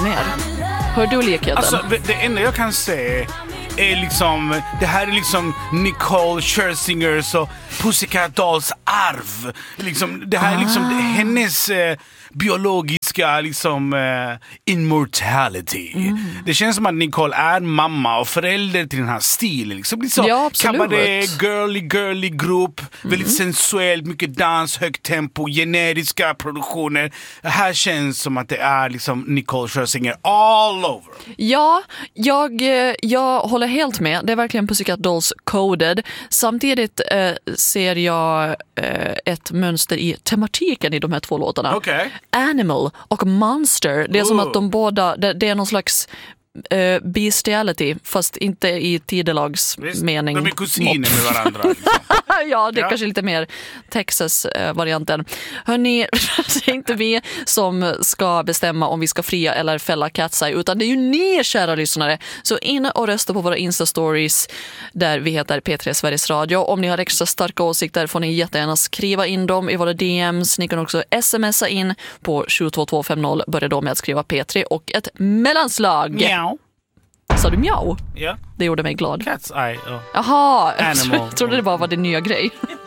ner. Hör du likheten? Alltså, det enda jag kan säga är liksom, det här är liksom Nicole Scherzinger och Pussycat Dolls arv. Liksom, det här är liksom hennes biologiska liksom immortality. Det känns som att Nicole är mamma och förälder till den här stilen. Liksom lite så cabaret, girly grupp, väldigt sensuellt, mycket dans, högt tempo, generiska produktioner. Det här känns som att det är liksom Nicole Scherzinger all over. Ja, jag håller helt med. Det är verkligen Pussycat Dolls coded. Samtidigt ser jag ett mönster i tematiken i de här två låtarna. Okay. Animal och Monster. Det är som att de båda, det är någon slags bestiality, fast inte i tidelagsmening. De är kusiner med varandra. Liksom. Ja, det är kanske lite mer Texas-varianten. Hörrni, det är inte vi som ska bestämma om vi ska fria eller fälla Cat's Eye, utan det är ju ni, kära lyssnare. Så in och rösta på våra Insta-stories där vi heter P3 Sveriges Radio. Om ni har extra starka åsikter får ni jättegärna skriva in dem i våra DMs. Ni kan också smsa in på 72250. Börja då med att skriva P3 och ett mellanslag. Meow. Sa du mjau? Ja. Det gjorde mig glad. Cat's Eye. Jaha, Animal. jag trodde det bara var din nya grej.